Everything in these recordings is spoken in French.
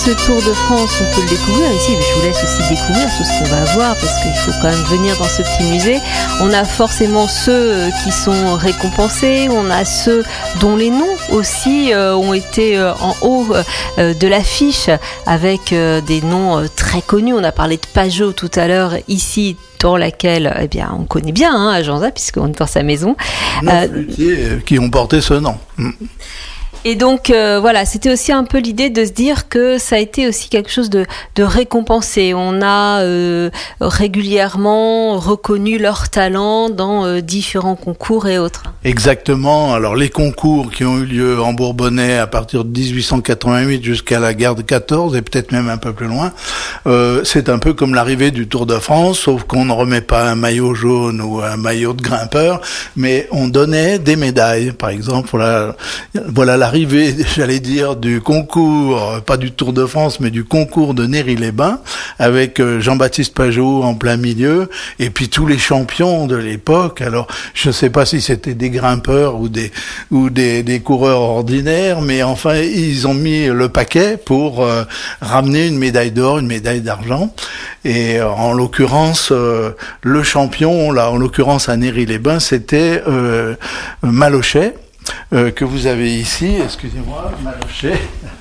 Ce Tour de France, on peut le découvrir ici, mais je vous laisse aussi découvrir tout ce qu'on va voir parce qu'il faut quand même venir dans ce petit musée. On a forcément ceux qui sont récompensés, on a ceux dont les noms aussi ont été en haut de l'affiche avec des noms très connus. On a parlé de Pajot tout à l'heure ici, dans laquelle on connaît bien à Janza puisqu'on est dans sa maison. 9 luthiers qui ont porté ce nom. Et donc voilà, c'était aussi un peu l'idée de se dire que ça a été aussi quelque chose de récompensé. On a régulièrement reconnu leur talent dans différents concours et autres. Exactement. Alors les concours qui ont eu lieu en Bourbonnais à partir de 1888 jusqu'à la guerre de 14 et peut-être même un peu plus loin, c'est un peu comme l'arrivée du Tour de France, sauf qu'on ne remet pas un maillot jaune ou un maillot de grimpeur, mais on donnait des médailles. Par exemple, voilà l'arrivée, j'allais dire, du concours, pas du Tour de France, mais du concours de Néry-les-Bains, avec Jean-Baptiste Pajot en plein milieu, et puis tous les champions de l'époque. Alors, je ne sais pas si c'était des grimpeurs ou des coureurs ordinaires, mais enfin, ils ont mis le paquet pour ramener une médaille d'or, une médaille d'argent. Et en l'occurrence, le champion, là, en l'occurrence à Néry-les-Bains, c'était Malochet, que vous avez ici, excusez-moi, Malochet,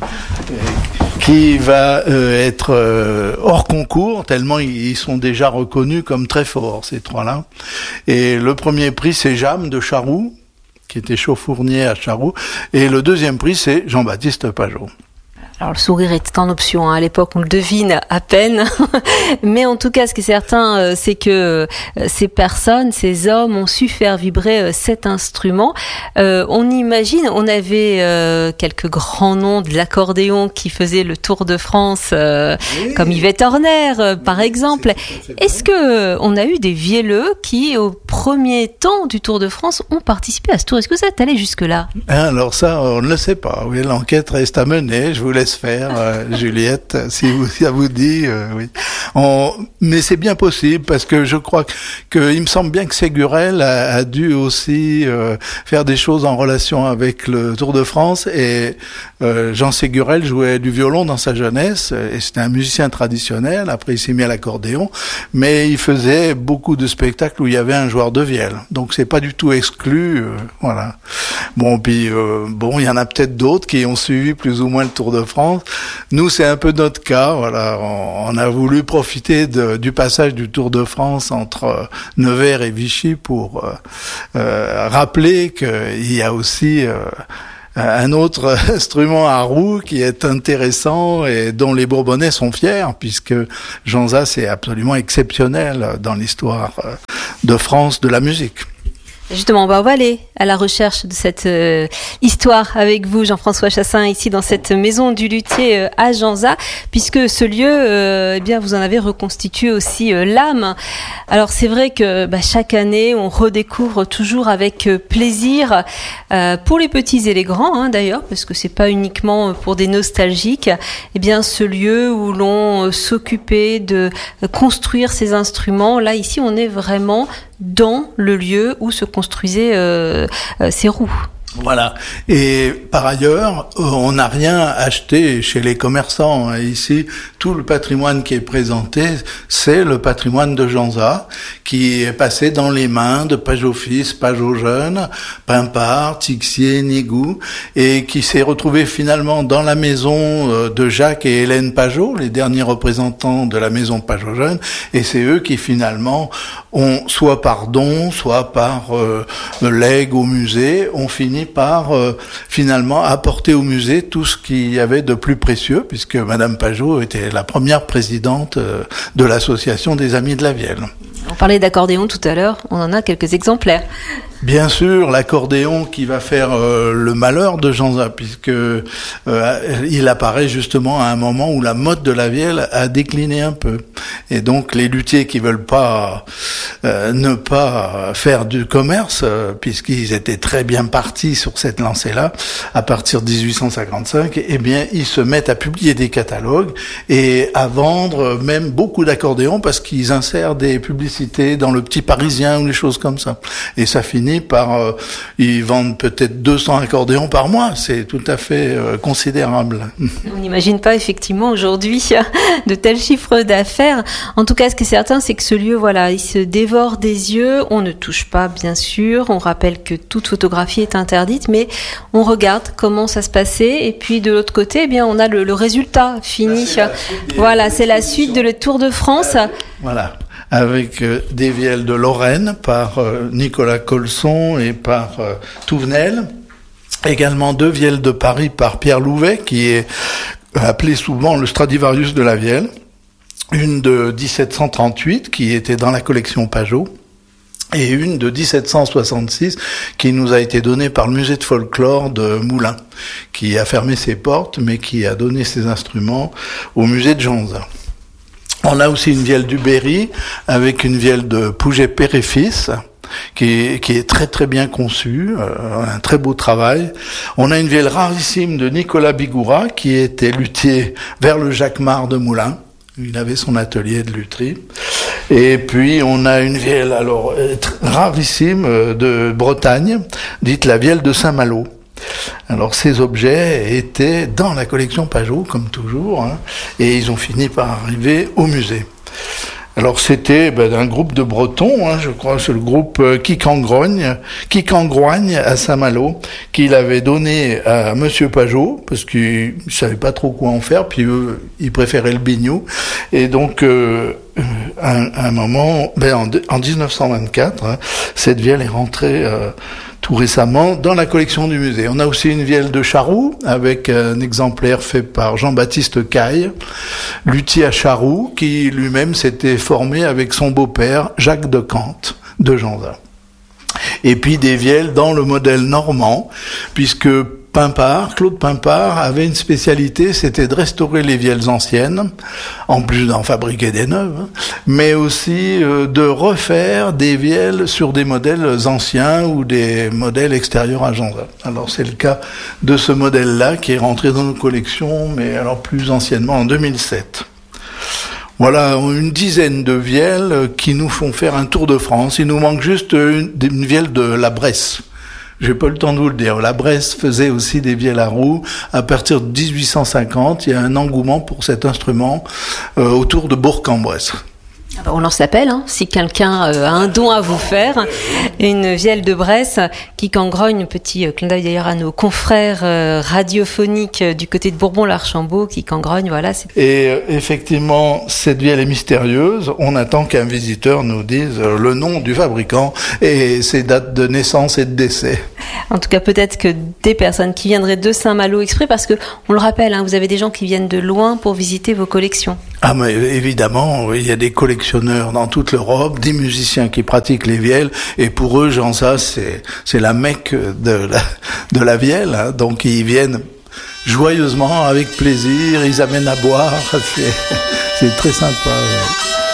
qui va être hors concours, tellement ils sont déjà reconnus comme très forts, ces trois-là. Et le premier prix, c'est Jam de Charroux, qui était chauffournier à Charroux, et le deuxième prix, c'est Jean-Baptiste Pajot. Alors le sourire était en option, à l'époque on le devine à peine, mais en tout cas ce qui est certain c'est que ces personnes, ces hommes ont su faire vibrer cet instrument. On imagine, on avait quelques grands noms de l'accordéon qui faisaient le Tour de France, oui, comme Yvette Horner par exemple. Est-ce que on a eu des vielleux qui au premier temps du Tour de France ont participé à ce tour? Est-ce que ça est allé jusque-là? Alors ça on ne le sait pas, oui, l'enquête reste à mener, je vous laisse faire, Juliette, si ça vous dit, oui. Mais c'est bien possible parce que je crois que il me semble bien que Ségurel a dû aussi faire des choses en relation avec le Tour de France et Jean Ségurel jouait du violon dans sa jeunesse et c'était un musicien traditionnel. Après il s'est mis à l'accordéon, mais il faisait beaucoup de spectacles où il y avait un joueur de vielle, donc c'est pas du tout exclu, voilà. Bon puis il y en a peut-être d'autres qui ont suivi plus ou moins le Tour de France. Nous, c'est un peu notre cas. Voilà, on a voulu profiter du passage du Tour de France entre Nevers et Vichy pour rappeler qu'il y a aussi un autre instrument à roue qui est intéressant et dont les Bourbonnais sont fiers, puisque Janza, c'est absolument exceptionnel dans l'histoire de France de la musique. Justement, on va aller à la recherche de cette histoire avec vous, Jean-François Chassin, ici dans cette maison du luthier à Janza, puisque ce lieu, vous en avez reconstitué aussi l'âme. Alors c'est vrai que chaque année, on redécouvre toujours avec plaisir, pour les petits et les grands d'ailleurs, parce que c'est pas uniquement pour des nostalgiques, ce lieu où l'on s'occupait de construire ces instruments. Là, ici, on est vraiment dans le lieu où se construisaient ces roues. Voilà. Et par ailleurs, on n'a rien acheté chez les commerçants. Ici, tout le patrimoine qui est présenté, c'est le patrimoine de Janza, qui est passé dans les mains de Pajot fils, Pajot jeune, Pimpart, Tixier, Nigou, et qui s'est retrouvé finalement dans la maison de Jacques et Hélène Pajot, les derniers représentants de la maison Pajot jeune, et c'est eux qui finalement ont, soit par don, soit par legs au musée, ont fini par finalement apporter au musée tout ce qu'il y avait de plus précieux, puisque Madame Pajot était la première présidente de l'association des Amis de la Vielle. On parlait d'accordéon tout à l'heure, on en a quelques exemplaires. Bien sûr, l'accordéon qui va faire le malheur de Janza, puisque il apparaît justement à un moment où la mode de la vielle a décliné un peu. Et donc les luthiers qui veulent pas ne pas faire du commerce, puisqu'ils étaient très bien partis sur cette lancée-là, à partir de 1855, ils se mettent à publier des catalogues et à vendre même beaucoup d'accordéons parce qu'ils insèrent des publicités dans le Petit Parisien ou des choses comme ça. Et ça finit finit par... ils vendent peut-être 200 accordéons par mois. C'est tout à fait considérable. On n'imagine pas effectivement aujourd'hui de tels chiffres d'affaires. En tout cas, ce qui est certain, c'est que ce lieu, voilà, il se dévore des yeux. On ne touche pas, bien sûr. On rappelle que toute photographie est interdite, mais on regarde comment ça se passait. Et puis de l'autre côté, eh bien, on a le résultat fini. Voilà, c'est la suite de le Tour de France. Voilà, avec des vielles de Lorraine par Nicolas Colson et par Touvenel. Également 2 vielles de Paris par Pierre Louvet, qui est appelé souvent le Stradivarius de la vielle. Une de 1738, qui était dans la collection Pajot. Et une de 1766 qui nous a été donnée par le musée de folklore de Moulins, qui a fermé ses portes, mais qui a donné ses instruments au musée de Janza. On a aussi une vielle du Berry, avec une vielle de Pouget père et fils, qui est très très bien conçue, un très beau travail. On a une vielle rarissime de Nicolas Bigoura, qui était luthier vers le Jacquemart de Moulins. Il avait son atelier de lutherie. Et puis, on a une vielle, alors, rarissime de Bretagne, dite la vielle de Saint-Malo. Alors, ces objets étaient dans la collection Pajot, comme toujours, hein, et ils ont fini par arriver au musée. Alors, c'était un groupe de Bretons, hein, je crois, c'est le groupe Quicangroigne à Saint-Malo, qu'il avait donné à Monsieur Pajot, parce qu'il ne savait pas trop quoi en faire, puis eux, ils préféraient le biniou. Et donc, un moment, en 1924, hein, cette vielle est rentrée tout récemment dans la collection du musée. On a aussi une vielle de Charroux, avec un exemplaire fait par Jean-Baptiste Caille, luthier à Charroux, qui lui-même s'était formé avec son beau-père, Jacques de Cante, de Janza. Et puis des vielles dans le modèle normand, puisque Claude Pimpard avait une spécialité, c'était de restaurer les vielles anciennes, en plus d'en fabriquer des neuves, mais aussi de refaire des vielles sur des modèles anciens ou des modèles extérieurs à Janza. Alors c'est le cas de ce modèle-là qui est rentré dans nos collections, mais alors plus anciennement en 2007. Voilà une dizaine de vielles qui nous font faire un tour de France. Il nous manque juste une vielle de la Bresse. J'ai pas le temps de vous le dire. La Bresse faisait aussi des vielles à roue. À partir de 1850, il y a un engouement pour cet instrument autour de Bourg-en-Bresse. On lance l'appel, hein, si quelqu'un a un don à vous faire. Une vielle de Bresse qui cangrogne, petit clin d'œil d'ailleurs à nos confrères radiophoniques du côté de Bourbon-l'Archambault qui cangrogne, voilà. Et effectivement, cette vielle est mystérieuse. On attend qu'un visiteur nous dise le nom du fabricant et ses dates de naissance et de décès. En tout cas, peut-être que des personnes qui viendraient de Saint-Malo exprès, parce que on le rappelle, hein, vous avez des gens qui viennent de loin pour visiter vos collections. Ah, mais évidemment, il y a des collectionneurs dans toute l'Europe, des musiciens qui pratiquent les vielles, et pour eux, Janza, c'est la Mecque de la vielle, hein. Donc ils viennent joyeusement, avec plaisir, ils amènent à boire, c'est très sympa. Ouais.